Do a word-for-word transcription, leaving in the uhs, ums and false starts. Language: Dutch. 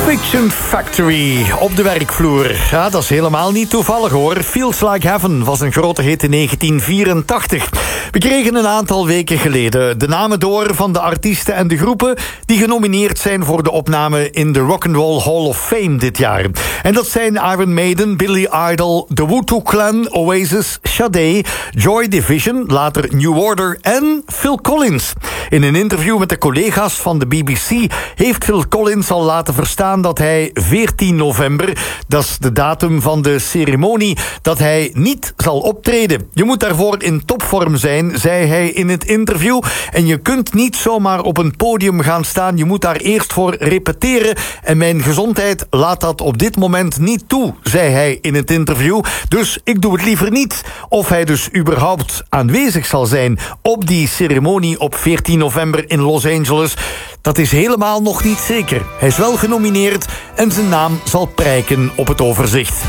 Fiction Factory op de werkvloer. Ja, dat is helemaal niet toevallig hoor. Feels Like Heaven was een grote hit in negentien vierentachtig. We kregen een aantal weken geleden de namen door van de artiesten en de groepen die genomineerd zijn voor de opname in de Rock'n'Roll Hall of Fame dit jaar. En dat zijn Iron Maiden, Billy Idol, The Wu-Tang Clan, Oasis, Sade, Joy Division, later New Order en Phil Collins. In een interview met de collega's van de B B C heeft Phil Collins al laten verstaan dat hij veertien november, dat is de datum van de ceremonie, dat hij niet zal optreden. Je moet daarvoor in topvorm zijn, zei hij in het interview. En je kunt niet zomaar op een podium gaan staan. Je moet daar eerst voor repeteren. En mijn gezondheid laat dat op dit moment niet toe, zei hij in het interview. Dus ik doe het liever niet. Of hij dus überhaupt aanwezig zal zijn op die ceremonie op veertien november in Los Angeles, dat is helemaal nog niet zeker. Hij is wel genomineerd en zijn naam zal prijken op het overzicht.